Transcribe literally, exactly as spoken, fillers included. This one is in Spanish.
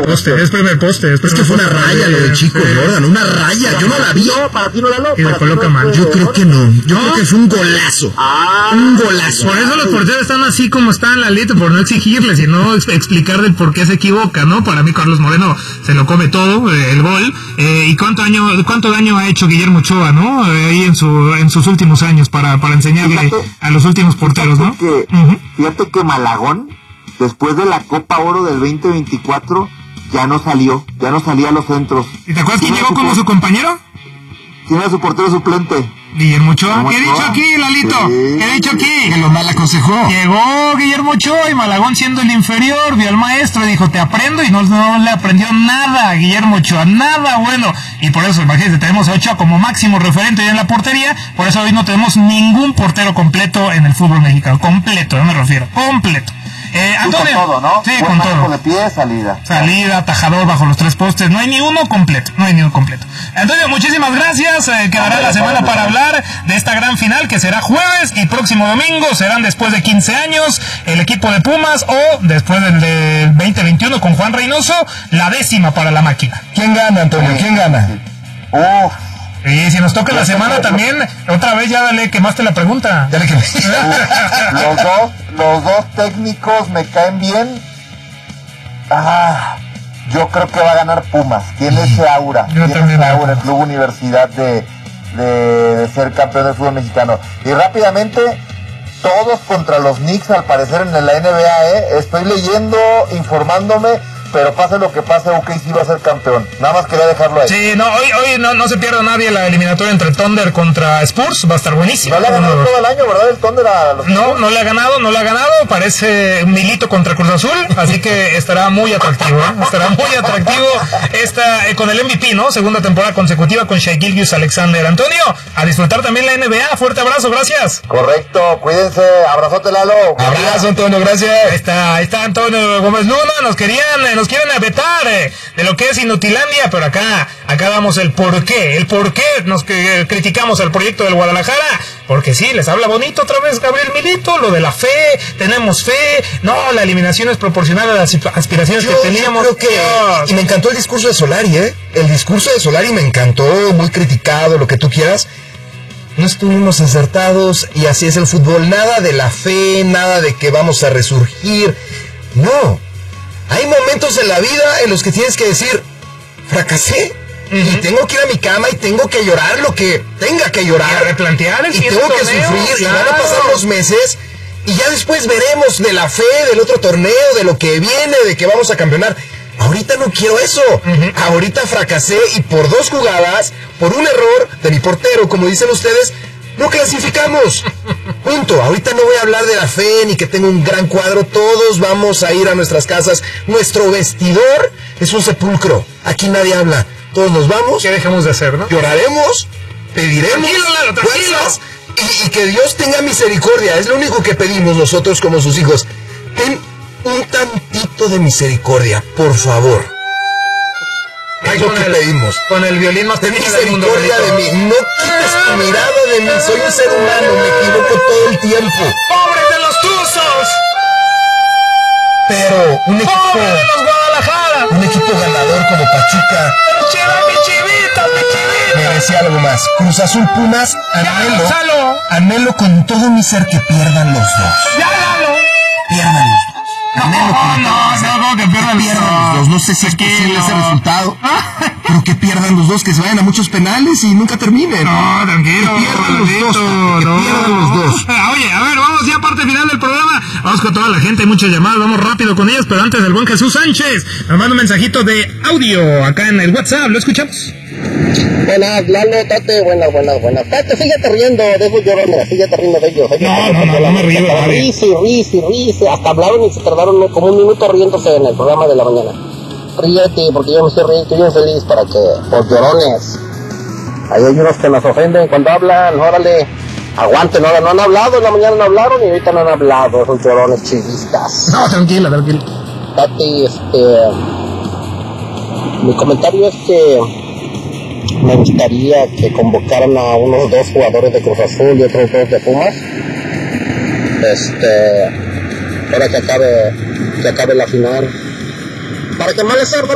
poste, es primer poste. Es, es que fue una raya lo de Chico sí. Jordan, una raya, yo no la vi. No, para ti no la Y le coloca mal. Yo creo que no, yo ¿No? creo que fue un golazo. Ah, un golazo. Por eso los porteros están así como están, Lalito, por no exigirles, sino explicarle por qué se equivoca, ¿no? Para mí Carlos Moreno se lo come todo, eh, el gol. Eh, ¿Y cuánto año, cuánto daño ha hecho Guillermo Ochoa, ¿no? Eh, ahí en su en sus últimos años para, para enseñarle fíjate, a los últimos porteros, fíjate ¿no? Que, uh-huh. Fíjate que Malagón, después de la Copa Oro del veinte veinticuatro, ya no salió, ya no salía a los centros. ¿Y te acuerdas quién llegó como su compañero? ¿Quién era su portero suplente? Guillermo Ochoa. ¿Qué he dicho aquí, Lalito? Sí. ¿Qué he dicho aquí? Que lo mal aconsejó. Llegó Guillermo Ochoa y Malagón siendo el inferior, vio al maestro y dijo, te aprendo, y no, no le aprendió nada a Guillermo Ochoa, nada bueno. Y por eso, imagínate, tenemos a Ochoa como máximo referente ya en la portería, por eso hoy no tenemos ningún portero completo en el fútbol mexicano. Completo, yo me refiero, completo. Eh, Antonio, sí, con todo, ¿no? Sí, Buen con todo. de pie, salida. Salida, atajador bajo los tres postes. No hay ni uno completo. No hay ni uno completo. Antonio, muchísimas gracias. Eh, quedará la semana para hablar de esta gran final que será jueves y próximo domingo. Serán después de quince años el equipo de Pumas o después del de veinte veintiuno con Juan Reynoso, la décima para la máquina. ¿Quién gana, Antonio? ¿Quién gana? Uf. Y si nos toca la semana también, otra vez ya le quemaste la pregunta. Ya le quemaste. Los dos, los dos técnicos me caen bien. Ah, yo creo que va a ganar Pumas. Tiene ese aura. Yo tiene ese aura el Club Universidad de, de, de ser campeón del fútbol mexicano. Y rápidamente, todos contra los Knicks al parecer en la N B A, ¿eh? Estoy leyendo, informándome. Pero pase lo que pase, O K C va a ser campeón. Nada más quería dejarlo ahí. Sí, no, hoy, hoy no, no se pierda nadie la eliminatoria entre Thunder contra Spurs. Va a estar buenísimo. No le ha ganado todo el año, ¿verdad? El Thunder a los No, Spurs. no le ha ganado, no le ha ganado. Parece un Milito contra Cruz Azul. Así que estará muy atractivo, ¿eh? Estará muy atractivo esta, eh, con el M V P, ¿no? Segunda temporada consecutiva con Shai Gilgeous-Alexander. Antonio, a disfrutar también la N B A. Fuerte abrazo, gracias. Correcto, cuídense. Abrazote, Lalo. Abrazo, Antonio, gracias. Ahí está, ahí está Antonio Gómez Luna. Nos querían, nos quieren vetar eh, de lo que es Inutilandia, pero acá, acá damos el porqué, el porqué nos que, criticamos al proyecto del Guadalajara, porque sí, les habla bonito otra vez Gabriel Milito, lo de la fe, tenemos fe, no, la eliminación es proporcional a las aspiraciones yo, que teníamos. Yo creo que, y me encantó el discurso de Solari, ¿eh? El discurso de Solari me encantó, muy criticado, lo que tú quieras. No estuvimos acertados y así es el fútbol, nada de la fe, nada de que vamos a resurgir, no. Hay momentos en la vida en los que tienes que decir, fracasé, uh-huh. y tengo que ir a mi cama y tengo que llorar lo que tenga que llorar. Y replantear el y tengo torneo, que sufrir, claro. Y van a pasar los meses, y ya después veremos de la fe, del otro torneo, de lo que viene, de que vamos a campeonar. Ahorita no quiero eso. Uh-huh. Ahorita fracasé y por dos jugadas, por un error de mi portero, como dicen ustedes, no clasificamos. Punto. Ahorita no voy a hablar de la fe ni que tengo un gran cuadro. Todos vamos a ir a nuestras casas. Nuestro vestidor es un sepulcro. Aquí nadie habla. Todos nos vamos. ¿Qué dejamos de hacer, no? Lloraremos, pediremos tranquilo, Lalo, tranquilo. fuerzas y, y que Dios tenga misericordia. Es lo único que pedimos nosotros como sus hijos. Ten un tantito de misericordia, por favor. Es lo que el, pedimos. Con el violín más ten misericordia de mí. No quites tu mirada de mí. Soy un ser humano. Me equivoco todo el tiempo. ¡Pobres de los Tuzos! Pero un equipo... ¡Pobres de los Guadalajara! Un equipo ganador como Pachuca... ¡Chiva, mi chivita, mi chivita! Merecía algo más. Cruz Azul, Pumas, anhelo... ¡Ya, anhelo con todo mi ser que pierdan los dos. ¡Ya, Lalo! Pierdan los dos. Anhelo no, con no, todo mi ser. no, no, que pierdan, que pierdan los dos. No sé si es posible ese resultado, pero que pierdan los dos, que se vayan a muchos penales y nunca terminen. No, tranquilo. Que pierdan los dos, que no. pierdan los dos. Oye, a ver, vamos ya a parte final del programa. Vamos con toda la gente, hay muchas llamadas, vamos rápido con ellas, pero antes del buen Jesús Sánchez nos manda un mensajito de audio acá en el WhatsApp, lo escuchamos. Buenas, Lalo, Tate, buenas, buenas, buenas. Tate, síguete riendo de esos llorones, síguete riendo de ellos. No, no, no, no me río. Risi, risi, risi, hasta hablaron y se tardaron como un minuto riéndose en el programa de la mañana. Ríete, porque yo me estoy riendo, estoy bien feliz para que, por llorones. Ahí hay unos que nos ofenden cuando hablan, órale, aguanten, ahora no han hablado, en la mañana no hablaron y ahorita no han hablado, esos llorones chivistas. No, tranquila, tranquila. Tate, este, mi comentario es que me gustaría que convocaran a unos dos jugadores de Cruz Azul y otros dos de Pumas. Este, para que acabe, que acabe la final. Para que Malezar